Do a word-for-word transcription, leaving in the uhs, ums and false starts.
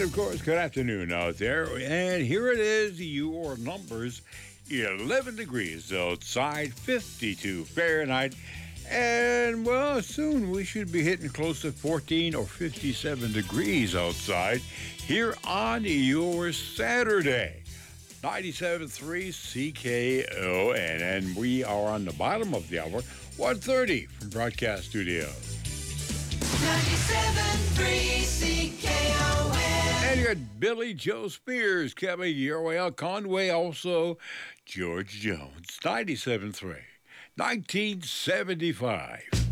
And of course, good afternoon out there. And here it is, your numbers eleven degrees outside, fifty-two Fahrenheit. And well, soon we should be hitting close to fourteen or fifty-seven degrees outside here on your Saturday. ninety-seven point three C K O N. And we are on the bottom of the hour, one thirty from Broadcast Studio. ninety-seven point three C K O N. And you got Billy Joe Spears coming your way out. Conway, also George Jones. ninety-seven point three, nineteen seventy-five.